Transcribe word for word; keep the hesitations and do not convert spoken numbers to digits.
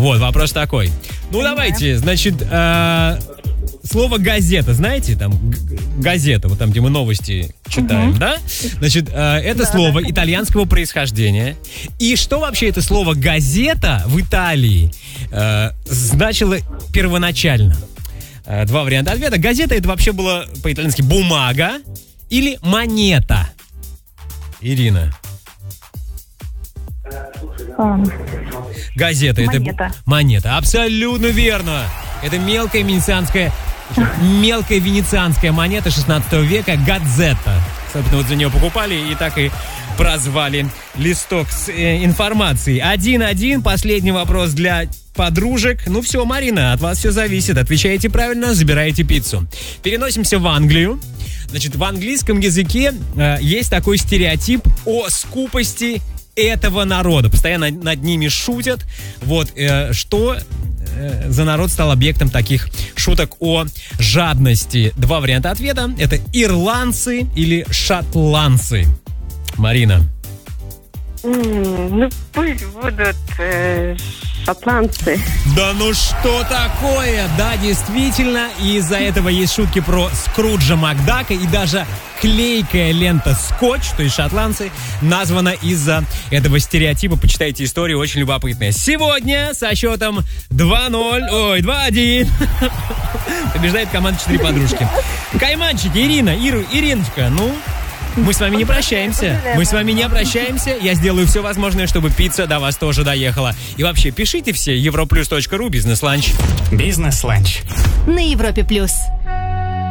Вот, вопрос такой. Ну, давайте, значит, э, слово «газета», знаете, там, г- газета, вот там, где мы новости читаем, угу. да? Значит, э, это да, слово да, итальянского происхождения. И что вообще это слово «газета» в Италии э, значило первоначально? Э, два варианта ответа. Газета — это вообще было по-итальянски бумага или монета? Ирина. Газета. Монета. Это монета. Абсолютно верно. Это мелкая венецианская, мелкая венецианская монета шестнадцатого века «Газета». Собственно, вот за нее покупали и так и прозвали листок с э, информацией. Один-один. Последний вопрос для подружек. Ну все, Марина, от вас все зависит. Отвечаете правильно, забираете пиццу. Переносимся в Англию. Значит, в английском языке э, есть такой стереотип о скупости этого народа. Постоянно над ними шутят. Вот, э, что э, за народ стал объектом таких шуток о жадности? Два варианта ответа. Это ирландцы или шотландцы. Марина. Mm, ну, пусть будут э, шотландцы. Да ну что такое? Да, действительно. И из-за этого есть шутки про Скруджа Макдака. И даже клейкая лента «Скотч», то есть шотландцы, названа из-за этого стереотипа. Почитайте историю, очень любопытная. Сегодня со счетом два ноль, ой, два один побеждает команда «Четыре подружки». Кайманчики, Ирина, Иру, Ириночка, ну... Мы с вами не прощаемся. Мы с вами не прощаемся. Я сделаю все возможное, чтобы пицца до вас тоже доехала. И вообще, пишите все европлюс точка ру, бизнес-ланч. Бизнес-ланч. На Европе Плюс.